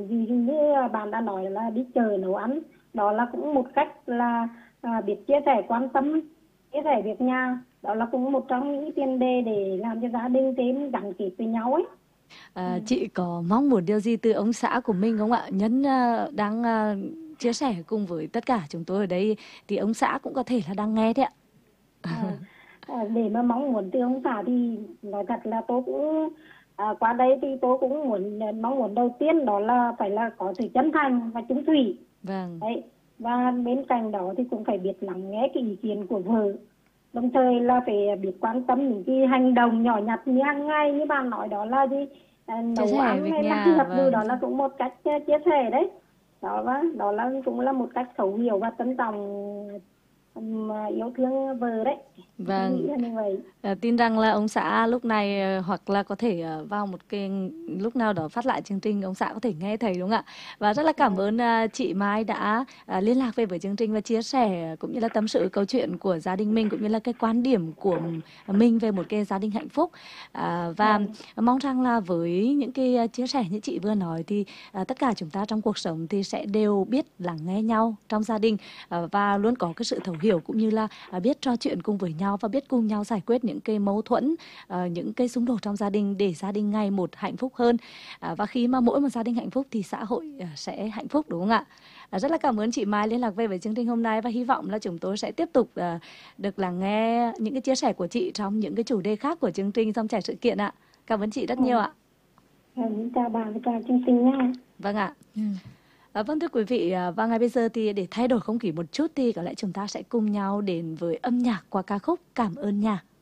vì như bạn đã nói là đi chợ nấu ăn, đó là cũng một cách là biết chia sẻ, quan tâm, chia sẻ việc nhà, đó là cũng một trong những tiền đề để làm cho gia đình thêm gắn kết với nhau ấy. Chị có mong muốn điều gì từ ông xã của mình không ạ? Nhân đang chia sẻ cùng với tất cả chúng tôi ở đây thì ông xã cũng có thể là đang nghe đấy ạ. À, để mà mong muốn từ ông xã thì nói thật là tôi cũng qua đây thì tôi cũng mong muốn đầu tiên đó là phải là có sự chân thành và trung thủy Vâng, đấy, và bên cạnh đó thì cũng phải biết lắng nghe cái ý kiến của vợ, đồng thời là phải biết quan tâm những cái hành động nhỏ nhặt như hàng ngày như bạn nói đó là gì, chia nấu sẻ ăn việc hay làm nhà, giặt đồ, vâng. đó là cũng một cách chia sẻ đấy. Đó là cũng là một cách thấu hiểu và trân trọng, yêu thương vợ đấy. Tôi nghĩ Vâng. là như vậy. Tin rằng là ông xã lúc này hoặc là có thể vào một cái lúc nào đó phát lại chương trình ông xã có thể nghe thấy đúng không ạ? Và rất là cảm ơn chị Mai đã liên lạc về với chương trình và chia sẻ cũng như là tâm sự câu chuyện của gia đình mình cũng như là cái quan điểm của mình về một cái gia đình hạnh phúc. Và Vâng. mong rằng là với những cái chia sẻ như chị vừa nói thì tất cả chúng ta trong cuộc sống thì sẽ đều biết lắng nghe nhau trong gia đình và luôn có cái sự thấu hiểu cũng như là biết trò chuyện cùng với nhau và biết cùng nhau giải quyết những cái mâu thuẫn, những cái xung đột trong gia đình để gia đình ngày một hạnh phúc hơn. Và khi mà mỗi một gia đình hạnh phúc thì xã hội sẽ hạnh phúc đúng không ạ? Rất là cảm ơn chị Mai liên lạc về với chương trình hôm nay và hy vọng là chúng tôi sẽ tiếp tục được lắng nghe những cái chia sẻ của chị trong những cái chủ đề khác của chương trình Dòng chảy sự kiện ạ. Cảm ơn chị rất nhiều Vâng. ạ. Chào bạn và chào chương trình nha. Vâng ạ. Vâng thưa quý vị, và ngay bây giờ thì để thay đổi không khí một chút thì có lẽ chúng ta sẽ cùng nhau đến với âm nhạc qua ca khúc Cảm ơn nhà.